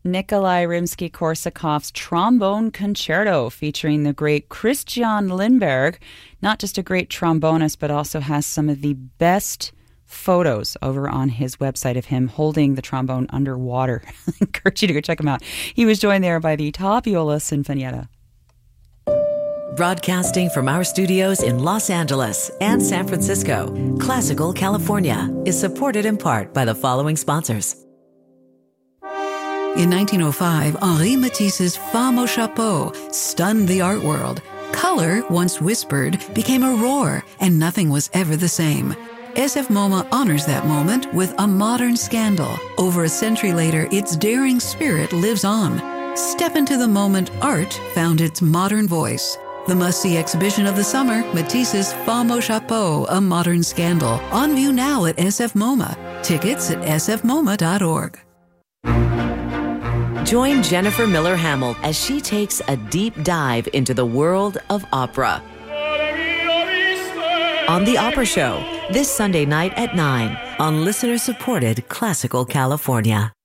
Nikolai Rimsky-Korsakov's Trombone Concerto featuring the great Christian Lindberg. Not just a great trombonist, but also has some of the best photos over on his website of him holding the trombone underwater. I encourage you to go check him out. He was joined there by the Tapiola Sinfonietta. Broadcasting from our studios in Los Angeles and San Francisco, Classical California is supported in part by the following sponsors. In 1905, Henri Matisse's Femme au Chapeau stunned the art world. Color, once whispered, became a roar, and nothing was ever the same. SF MoMA honors that moment with a modern scandal. Over a century later, its daring spirit lives on. Step into the moment art found its modern voice. The must-see exhibition of the summer, Matisse's Femme au Chapeau, A Modern Scandal. On view now at SF MoMA. Tickets at sfmoma.org. Join Jennifer Miller Hamill as she takes a deep dive into the world of opera. On The Opera Show, this Sunday night at 9 on listener-supported Classical California.